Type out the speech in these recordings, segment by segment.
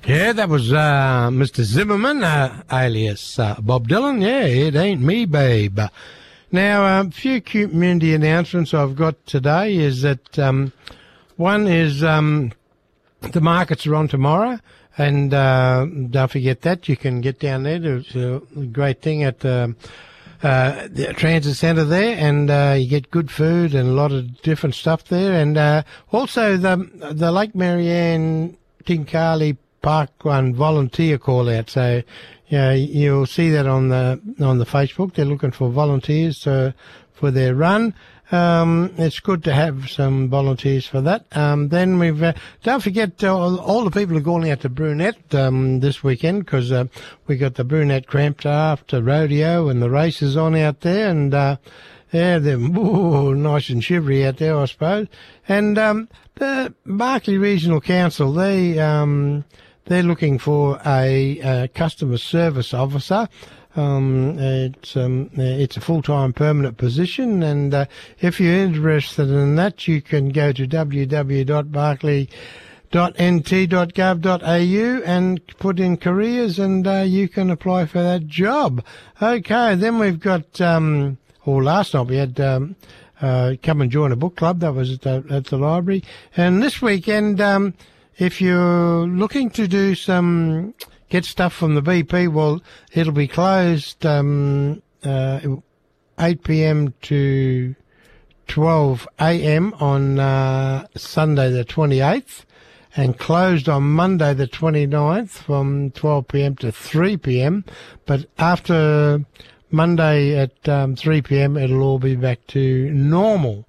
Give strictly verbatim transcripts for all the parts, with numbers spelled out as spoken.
Yeah, that was uh, Mister Zimmerman, uh, alias uh, Bob Dylan. Yeah, it ain't me, babe. Now, a um, few community announcements I've got today is that um, one is um, the markets are on tomorrow, and uh, don't forget that. You can get down there. It's a great thing at the, uh, the transit centre there, and uh, you get good food and a lot of different stuff there. And uh, also the the Lake Marianne Tincarley Park One volunteer call out. So, you know, you'll see that on the on the Facebook. They're looking for volunteers uh, for their run. Um, it's good to have some volunteers for that. Um, then we've uh, don't forget uh, all, all the people who are going out to Brunette um, this weekend, because uh, we got the Brunette Cramped after rodeo and the races on out there, and uh, yeah, they're ooh, nice and shivery out there, I suppose. And um, the Barkly Regional Council, they um, they're looking for a, a customer service officer. Um, it's um, it's a full-time permanent position, and uh, if you're interested in that, you can go to w w w dot barkly dot n t dot gov dot a u and put in careers, and uh, you can apply for that job. Okay, then we've got, um, or last night we had um, uh, come and join a book club. That was at the, at the library, and this weekend, um, if you're looking to do some get stuff from the B P, well, it'll be closed um, uh, eight p.m. to twelve a.m. on uh, Sunday the twenty-eighth, and closed on Monday the twenty-ninth from twelve p.m. to three p.m. But after Monday at um, three p.m. it'll all be back to normal.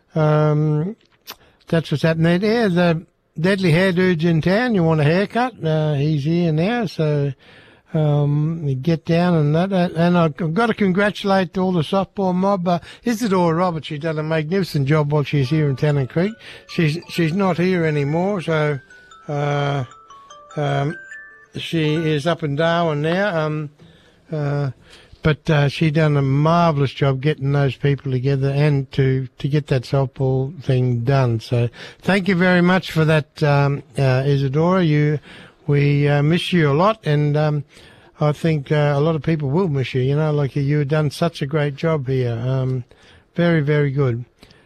Um, that's what's happening there. The Deadly Hair Dude's in town. You want a haircut? Uh, he's here now, so um, you get down and that. And I've got to congratulate all the softball mob. Uh, Isadora Roberts, she's done a magnificent job while she's here in Tennant Creek. She's she's not here anymore, so uh, um, she is up in Darwin now. Um, uh, But uh, she done a marvellous job getting those people together and to, to get that softball thing done. So thank you very much for that, um, uh, Isadora. You, we uh, miss you a lot, and um, I think uh, a lot of people will miss you. You know, like you've done such a great job here. Um, very, very good.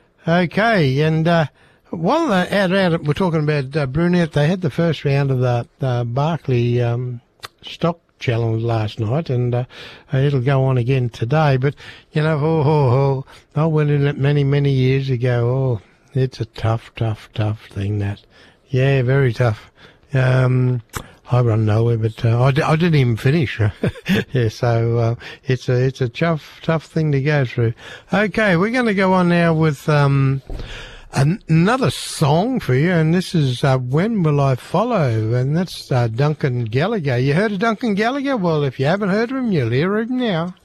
Okay, and uh, while they're out, out, we're talking about uh, Brunette, they had the first round of the, the Barkly um, stock challenge last night, and uh, it'll go on again today. But you know, oh, oh, oh, I went in it many, many years ago. Oh, it's a tough, tough, tough thing. That, yeah, very tough. Um, I run nowhere, but uh, I, d- I didn't even finish. Yeah, so uh, it's a it's a tough, tough thing to go through. Okay, we're going to go on now with um. another song for you, and this is uh, When Will I Follow, and that's uh, Duncan Gallagher. You heard of Duncan Gallagher? Well, if you haven't heard of him, you'll hear him now.